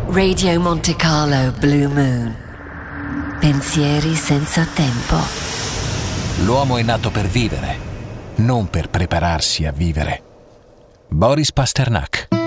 Radio Monte Carlo Blue Moon. Pensieri senza tempo. L'uomo è nato per vivere, non per prepararsi a vivere. Boris Pasternak.